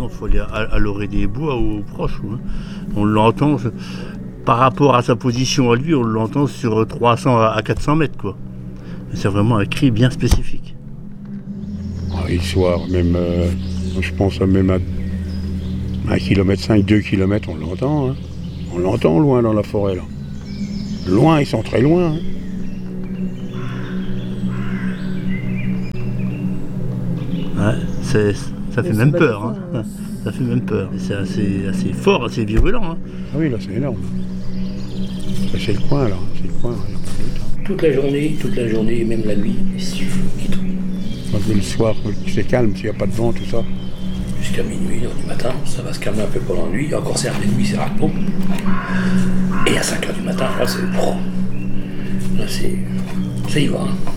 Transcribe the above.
non, il faut aller à l'orée des bois ou proche. Hein. On l'entend, par rapport à sa position à lui, on l'entend sur 300 à 400 mètres, quoi. C'est vraiment un cri bien spécifique. Le soir, même, je pense même à 1,5 km, 2 km, on l'entend. Hein. On l'entend loin dans la forêt, là. Loin, ils sont très loin. Hein. Ouais, ça fait même peur. Hein. Ça fait même peur. C'est assez fort, assez virulent. Hein. Ah oui, là, c'est énorme. C'est le coin, là. C'est le coin. Toute la journée, même la nuit, il siffle, il tombe. Le soir, c'est calme, s'il n'y a pas de vent, tout ça. Jusqu'à minuit, 1h du matin, ça va se calmer un peu pendant la nuit. Encore certaines nuits, c'est repos. Et à 5h du matin, là, c'est... Là, ça y va. Hein.